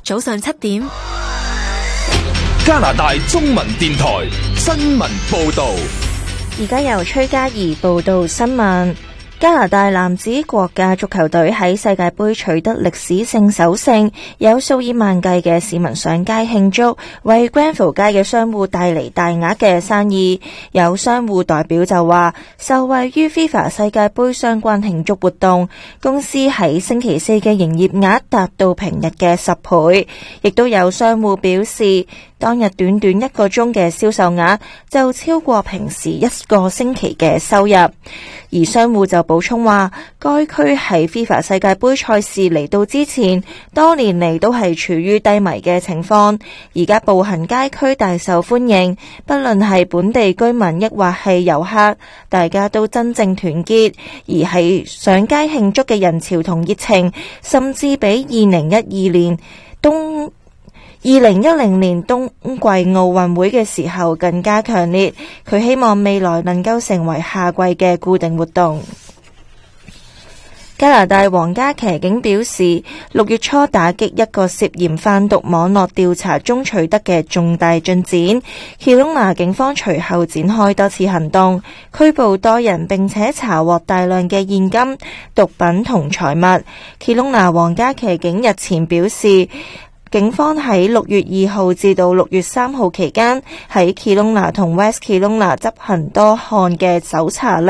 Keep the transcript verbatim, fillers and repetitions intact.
早上七點， 加拿大中文電台新聞報道。 而家由崔嘉怡報道新聞。加拿大男子國家足球隊喺世界盃取得歷史性首勝，有數以萬計嘅市民上街慶祝，為 Granville 街嘅商戶帶嚟大額嘅生意。有商戶代表就話，受惠於 FIFA 世界盃相關慶祝活動，公司喺星期四嘅營業額達到平日嘅十倍。亦都有商戶表示，當日短短一個鐘嘅銷售額就超過平時一個星期嘅收入。而商戶就補充話，該區喺 FIFA 世界盃賽事嚟到之前，多年嚟都係處於低迷嘅情況。而家步行街區大受歡迎，不論係本地居民抑或係遊客，大家都真正團結，而係上街慶祝嘅人潮同熱情，甚至比二零一二年東二零一零年冬季奧運會嘅時候更加強烈。佢希望未來能夠成為夏季嘅固定活動。加拿大皇家騎警表示，六月初打擊一個涉嫌販毒網絡調查中取得嘅重大進展。Kelowna警方隨後展開多次行動，拘捕多人，並且查獲大量嘅現金、毒品同財物。Kelowna皇家騎警日前表示，警方喺六月二號至到六月三號期間，喺 Kelowna 同 West Kelowna 執行多項嘅搜查令。